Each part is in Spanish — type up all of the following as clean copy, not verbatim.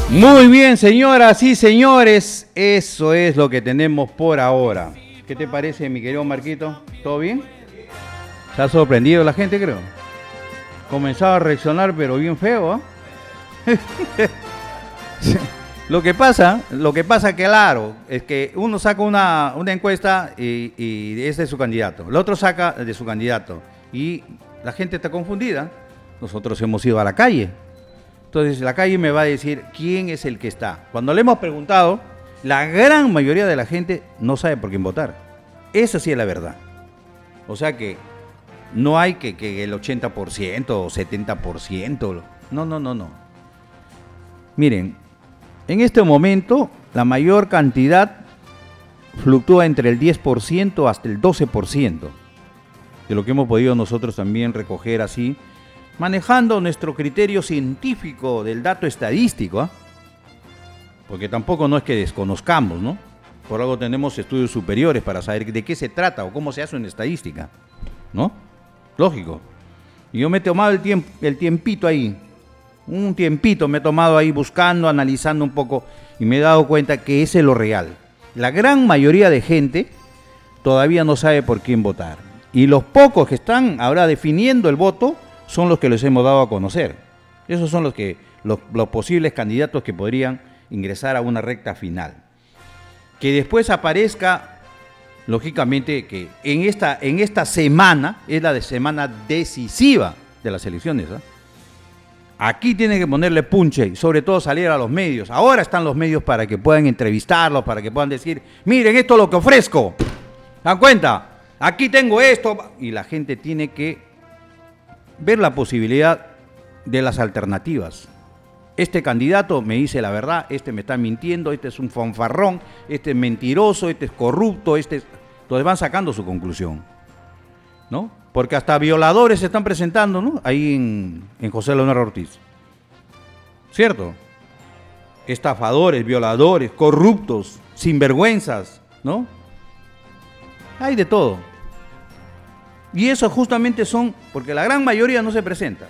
Muy bien, señoras y señores, eso es lo que tenemos por ahora. ¿Qué te parece, mi querido Marquito? ¿Todo bien? ¿Se ha sorprendido la gente, creo? Comenzaba a reaccionar, pero bien feo, ¿ah? Lo que pasa, claro, es que uno saca una encuesta y es de su candidato. El otro saca de su candidato. Y la gente está confundida. Nosotros hemos ido a la calle. Entonces la calle me va a decir quién es el que está. Cuando le hemos preguntado, la gran mayoría de la gente no sabe por quién votar. Esa sí es la verdad. O sea que no hay que el 80% o 70%. No. Miren, en este momento la mayor cantidad fluctúa entre el 10% hasta el 12%. De lo que hemos podido nosotros también recoger así, manejando nuestro criterio científico del dato estadístico, ¿eh? Porque tampoco no es que desconozcamos, ¿no? Por algo tenemos estudios superiores para saber de qué se trata o cómo se hace una estadística, ¿no? Lógico. Y yo me he tomado el tiempito ahí, un tiempito me he tomado ahí buscando, analizando un poco y me he dado cuenta que ese es lo real. La gran mayoría de gente todavía no sabe por quién votar. Y los pocos que están ahora definiendo el voto son los que les hemos dado a conocer. Esos son los posibles candidatos que podrían ingresar a una recta final. Que después aparezca, lógicamente, que en esta semana, es la semana decisiva de las elecciones, ¿eh? Aquí tienen que ponerle punche y sobre todo salir a los medios. Ahora están los medios para que puedan entrevistarlos, para que puedan decir, miren, esto es lo que ofrezco. ¿Dan cuenta? Aquí tengo esto. Y la gente tiene que ver la posibilidad de las alternativas. Este candidato me dice la verdad, este me está mintiendo, este es un fanfarrón, este es mentiroso, este es corrupto, Entonces van sacando su conclusión, ¿no? Porque hasta violadores se están presentando, ¿no? Ahí en José Leonardo Ortiz. ¿Cierto? Estafadores, violadores, corruptos, sinvergüenzas, ¿no? Hay de todo. Y eso justamente son, porque la gran mayoría no se presenta.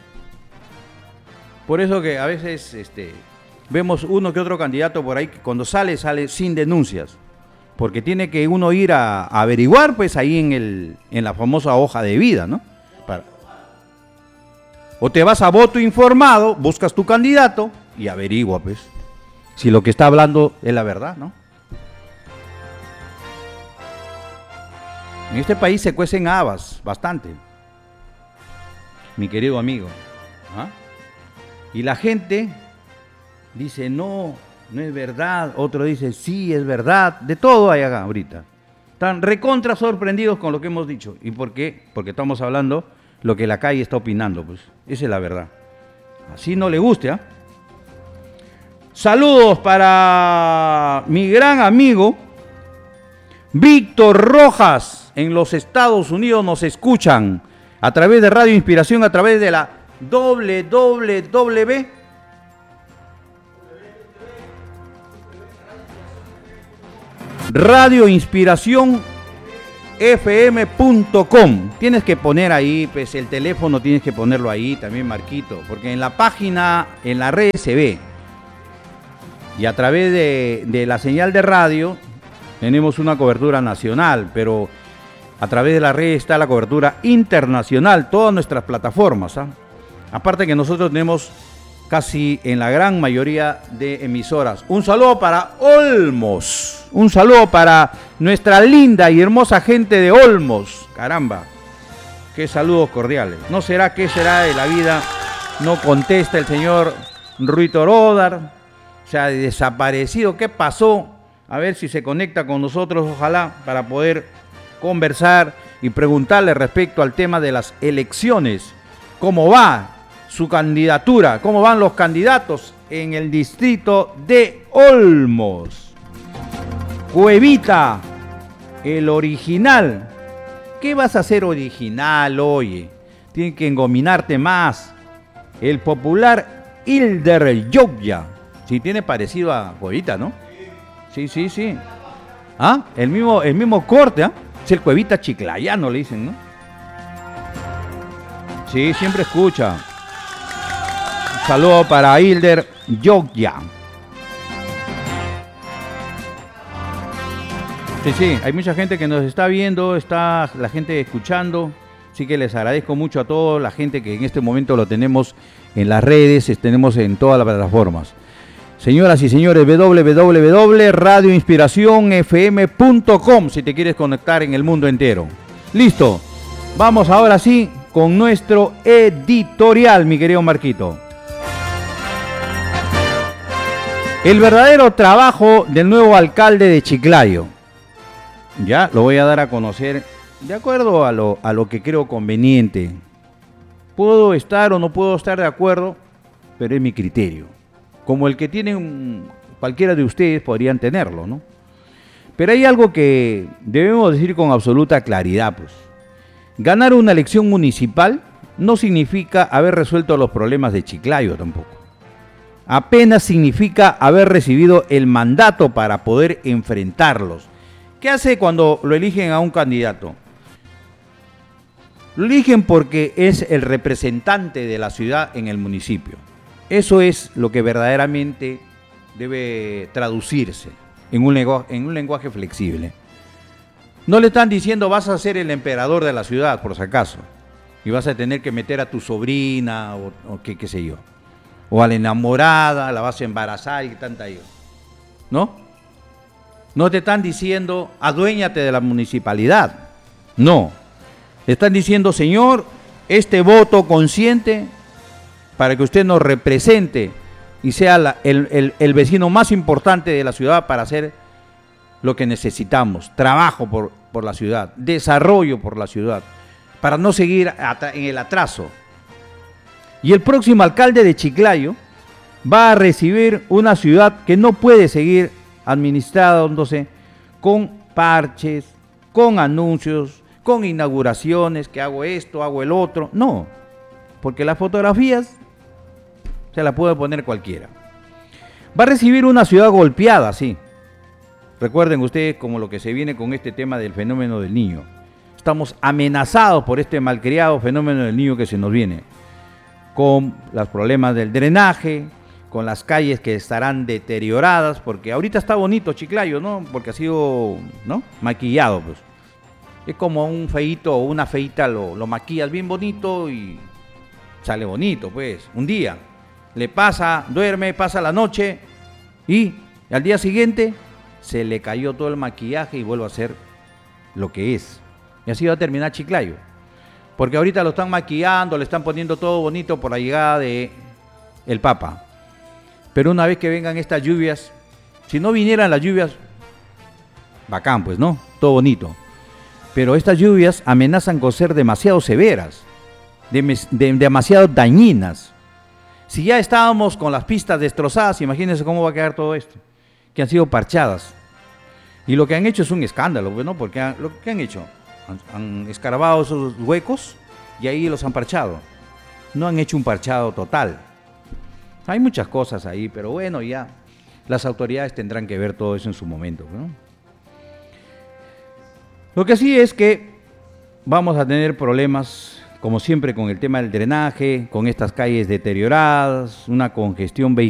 Por eso que a veces vemos uno que otro candidato por ahí que cuando sale sin denuncias. Porque tiene que uno ir a averiguar pues ahí en la famosa hoja de vida, ¿no? O te vas a voto informado, buscas tu candidato y averigua pues si lo que está hablando es la verdad, ¿no? En este país se cuecen habas bastante, mi querido amigo. ¿Ah? Y la gente dice, no es verdad. Otro dice, sí, es verdad. De todo hay acá ahorita. Están recontra sorprendidos con lo que hemos dicho. ¿Y por qué? Porque estamos hablando lo que la calle está opinando, pues. Esa es la verdad. Así no le guste, ¿ah? Saludos para mi gran amigo Víctor Rojas. En los Estados Unidos nos escuchan a través de Radio Inspiración, a través de la www. radioinspiracionfm.com. Tienes que poner ahí, pues el teléfono tienes que ponerlo ahí también, Marquito, porque en la página, en la red se ve. Y a través de la señal de radio tenemos una cobertura nacional, pero a través de la red está la cobertura internacional, todas nuestras plataformas, ¿ah? Aparte que nosotros tenemos casi en la gran mayoría de emisoras. Un saludo para Olmos, un saludo para nuestra linda y hermosa gente de Olmos. Caramba, qué saludos cordiales. ¿No será qué será de la vida? No contesta el señor Ruito Orodar, se ha desaparecido. ¿Qué pasó? A ver si se conecta con nosotros, ojalá, para poder conversar y preguntarle respecto al tema de las elecciones. ¿Cómo va su candidatura? ¿Cómo van los candidatos en el distrito de Olmos? Cuevita, el original. ¿Qué vas a hacer original, oye? Tienes que engominarte más. El popular Hilder Yogya. Sí, tiene parecido a Cuevita, ¿no? Sí. ¿Ah? El mismo corte, ¿ah? Es el Cuevita chiclayano, le dicen, ¿no? Sí, siempre escucha. Un saludo para Hilder Yogya. Sí, sí, hay mucha gente que nos está viendo, está la gente escuchando, así que les agradezco mucho a toda la gente que en este momento lo tenemos en las redes, tenemos en todas las plataformas. Señoras y señores, www.radioinspiracionfm.com si te quieres conectar en el mundo entero. Listo, vamos ahora sí con nuestro editorial, mi querido Marquito. El verdadero trabajo del nuevo alcalde de Chiclayo. Ya lo voy a dar a conocer de acuerdo a lo que creo conveniente. Puedo estar o no puedo estar de acuerdo, pero es mi criterio. Como el que tienen cualquiera de ustedes podrían tenerlo, ¿no? Pero hay algo que debemos decir con absoluta claridad, pues. Ganar una elección municipal no significa haber resuelto los problemas de Chiclayo tampoco. Apenas significa haber recibido el mandato para poder enfrentarlos. ¿Qué hace cuando lo eligen a un candidato? Lo eligen porque es el representante de la ciudad en el municipio. Eso es lo que verdaderamente debe traducirse en un lenguaje flexible. No le están diciendo vas a ser el emperador de la ciudad, por si acaso, y vas a tener que meter a tu sobrina o qué sé yo. O a la enamorada, la vas a embarazar y tanta yo. ¿No? No te están diciendo, aduéñate de la municipalidad. No. Le están diciendo, señor, este voto consciente para que usted nos represente y sea el vecino más importante de la ciudad para hacer lo que necesitamos. Trabajo por la ciudad, desarrollo por la ciudad, para no seguir en el atraso. Y el próximo alcalde de Chiclayo va a recibir una ciudad que no puede seguir administrándose con parches, con anuncios, con inauguraciones, que hago esto, hago el otro. No, porque las fotografías se las puede poner cualquiera. Va a recibir una ciudad golpeada, sí. Recuerden ustedes como lo que se viene con este tema del fenómeno del niño. Estamos amenazados por este malcriado fenómeno del niño que se nos viene. Con los problemas del drenaje, con las calles que estarán deterioradas, porque ahorita está bonito Chiclayo, ¿no? Porque ha sido, ¿no?, maquillado, pues. Es como un feíto o una feíta, lo maquillas bien bonito y sale bonito, pues. Un día le pasa, duerme, pasa la noche y al día siguiente se le cayó todo el maquillaje y vuelve a ser lo que es. Y así va a terminar Chiclayo. Porque ahorita lo están maquillando, le están poniendo todo bonito por la llegada de el Papa. Pero una vez que vengan estas lluvias, si no vinieran las lluvias, bacán pues, ¿no? Todo bonito. Pero estas lluvias amenazan con ser demasiado severas, demasiado dañinas. Si ya estábamos con las pistas destrozadas, imagínense cómo va a quedar todo esto, que han sido parchadas. Y lo que han hecho es un escándalo, ¿no? Porque lo que han hecho, han escarbado esos huecos y ahí los han parchado. No han hecho un parchado total. Hay muchas cosas ahí, pero bueno, ya las autoridades tendrán que ver todo eso en su momento, ¿no? Lo que sí es que vamos a tener problemas, como siempre, con el tema del drenaje, con estas calles deterioradas, una congestión vehicular